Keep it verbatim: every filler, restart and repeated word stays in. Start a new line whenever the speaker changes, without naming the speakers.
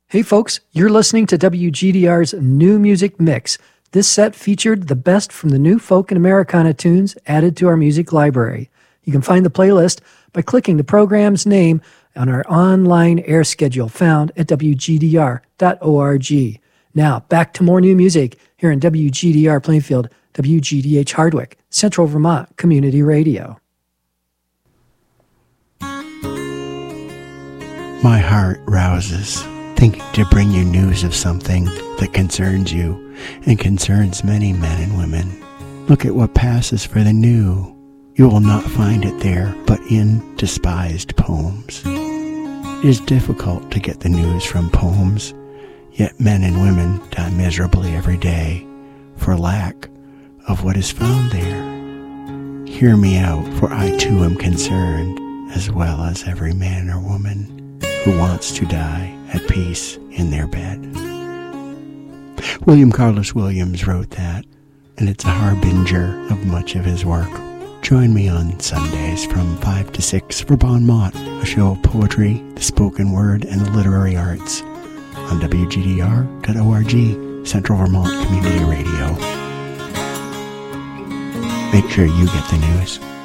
Hey folks, you're listening to W G D R's New Music Mix. This set featured the best from the new folk and Americana tunes added to our music library. You can find the playlist by clicking the program's name on our online air schedule found at W G D R dot org. Now, back to more new music here in W G D R Plainfield, W G D H Hardwick, Central Vermont Community Radio.
My heart rouses, thinking to bring you news of something that concerns you and concerns many men and women. Look at what passes for the new. You will not find it there, but in despised poems. It is difficult to get the news from poems, yet men and women die miserably every day for lack of what is found there. Hear me out, for I too am concerned, as well as every man or woman who wants to die at peace in their bed. William Carlos Williams wrote that, and it's a harbinger of much of his work. Join me on Sundays from five to six for Bon Mott, a show of poetry, the spoken word, and the literary arts on W G D R dot org, Central Vermont Community Radio. Make sure you get the news.